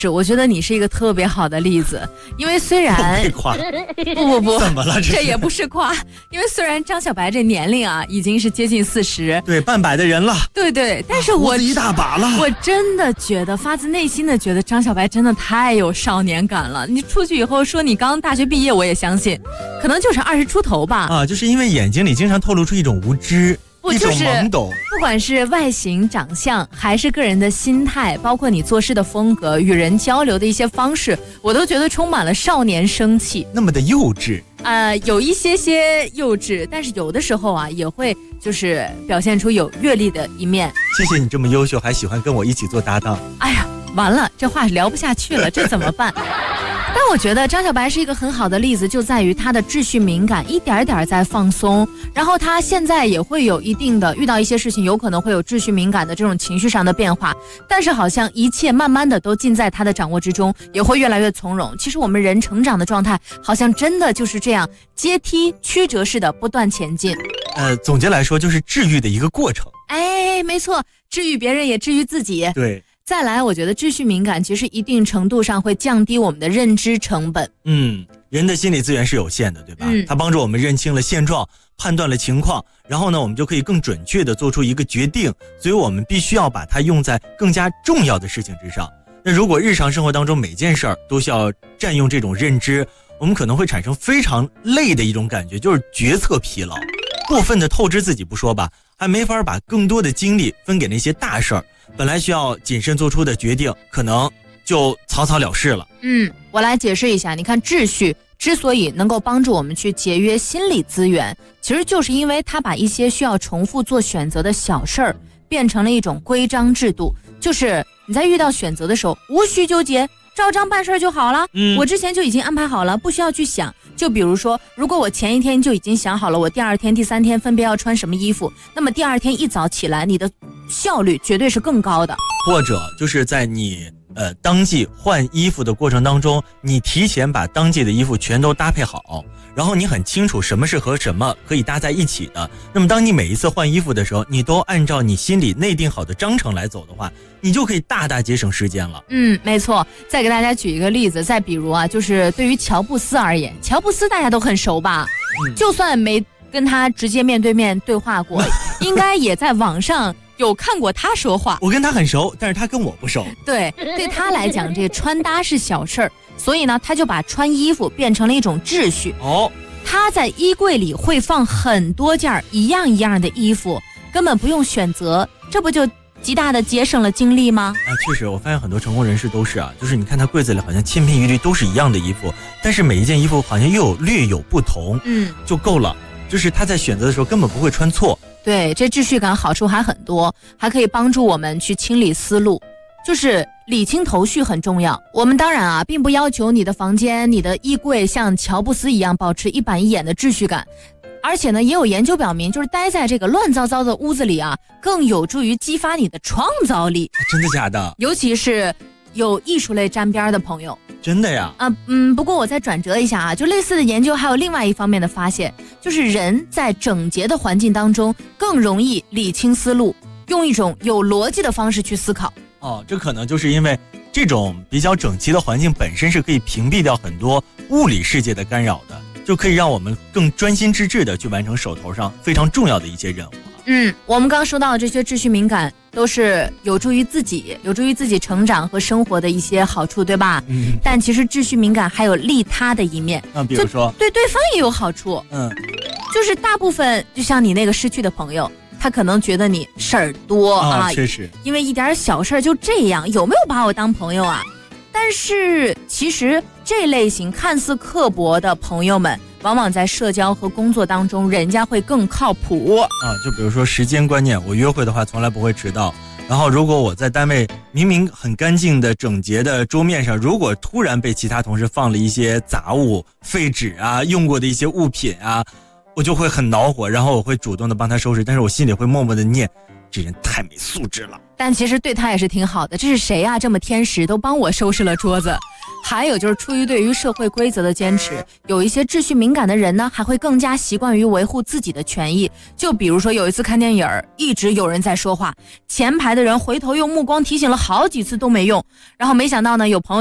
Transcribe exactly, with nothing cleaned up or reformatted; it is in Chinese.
是，我觉得你是一个特别好的例子，因为虽然夸不不不， 怎么了？ 这也不是夸，因为虽然张小白这年龄啊已经是接近四十， 对，半百的人了， 对对，但是我、 啊、一大把了， 我真的觉得发自内心的觉得张小白真的太有少年感了。你出去以后说你刚大学毕业，我也相信，可能就是二十出头吧。 啊，就是因为眼睛里经常透露出一种无知。 不就是不管是外形长相还是个人的心态，包括你做事的风格，与人交流的一些方式，我都觉得充满了少年生气， 那么的幼稚。 呃，有一些些幼稚，但是有的时候啊也会就是表现出有阅历的一面。 谢谢你这么优秀，还喜欢跟我一起做搭档。 哎呀，完了，这话聊不下去了，这怎么办？但我觉得张小白是一个很好的例子，就在于他的秩序敏感一点点在放松，然后他现在也会有一定的遇到一些事情有可能会有秩序敏感的这种情绪上的变化，但是好像一切慢慢的都尽在他的掌握之中，也会越来越从容。其实我们人成长的状态好像真的就是这样阶梯曲折式的不断前进。 呃，总结来说就是治愈的一个过程。 哎，没错，治愈别人也治愈自己。 对。 再来，我觉得秩序敏感其实一定程度上会降低我们的认知成本。 嗯，人的心理资源是有限的，对吧？ 嗯， 它帮助我们认清了现状，判断了情况，然后呢，我们就可以更准确地做出一个决定。所以我们必须要把它用在更加重要的事情之上。那如果日常生活当中每件事儿都需要占用这种认知，我们可能会产生非常累的一种感觉，就是决策疲劳。过分的透支自己不说吧，还没法把更多的精力分给那些大事儿，本来需要谨慎做出的决定，可能就草草了事了。 嗯，我来解释一下，你看秩序之所以能够帮助我们去节约心理资源，其实就是因为它把一些需要重复做选择的小事儿变成了一种规章制度，就是你在遇到选择的时候无需纠结，照章办事就好了。嗯，我之前就已经安排好了，不需要去想。就比如说，如果我前一天就已经想好了我第二天第三天分别要穿什么衣服，那么第二天一早起来你的效率绝对是更高的。 或者就是在你呃当季换衣服的过程当中，你提前把当季的衣服全都搭配好，然后你很清楚什么是和什么可以搭在一起的，那么当你每一次换衣服的时候，你都按照你心里内定好的章程来走的话，你就可以大大节省时间了。 嗯，没错。再给大家举一个例子，再比如啊，就是对于乔布斯而言，乔布斯大家都很熟吧、嗯、就算没跟他直接面对面对话过应该也在网上有看过他说话。 我跟他很熟，但是他跟我不熟。 对，对他来讲这穿搭是小事儿，所以呢他就把穿衣服变成了一种秩序。 哦， 他在衣柜里会放很多件一样一样的衣服，根本不用选择，这不就极大的节省了精力吗？ 哎，确实，我发现很多成功人士都是啊，就是你看他柜子里好像千篇一律都是一样的衣服，但是每一件衣服好像又有略有不同，嗯，就够了。就是他在选择的时候根本不会穿错。 对，这秩序感好处还很多，还可以帮助我们去清理思路，就是理清头绪很重要。我们当然啊，并不要求你的房间、你的衣柜像乔布斯一样保持一板一眼的秩序感。而且呢，也有研究表明，就是待在这个乱糟糟的屋子里啊，更有助于激发你的创造力。 真的假的？ 尤其是有艺术类沾边的朋友。 真的呀？ 啊，嗯，不过我再转折一下啊，就类似的研究还有另外一方面的发现，就是人在整洁的环境当中更容易理清思路，用一种有逻辑的方式去思考。 哦，这可能就是因为这种比较整齐的环境本身是可以屏蔽掉很多物理世界的干扰的，就可以让我们更专心致志的去完成手头上非常重要的一些任务。 嗯，我们刚刚说到的这些秩序敏感都是有助于自己有助于自己成长和生活的一些好处，对吧？嗯，但其实秩序敏感还有利他的一面。 嗯，比如说对对方也有好处。嗯，就是大部分就像你那个失去的朋友，他可能觉得你事儿多 啊, 啊，确实， 因为一点小事就这样，有没有把我当朋友啊？但是其实这类型看似刻薄的朋友们，往往在社交和工作当中，人家会更靠谱啊。就比如说时间观念，我约会的话从来不会迟到。然后如果我在单位明明很干净的整洁的桌面上，如果突然被其他同事放了一些杂物、废纸啊、用过的一些物品啊，我就会很恼火，然后我会主动的帮他收拾，但是我心里会默默的念，这人太没素质了。 但其实对他也是挺好的，这是谁啊？这么天使，都帮我收拾了桌子。 还有就是出于对于社会规则的坚持，有一些秩序敏感的人呢，还会更加习惯于维护自己的权益。就比如说有一次看电影，一直有人在说话，前排的人回头用目光提醒了好几次都没用，然后没想到呢，有朋友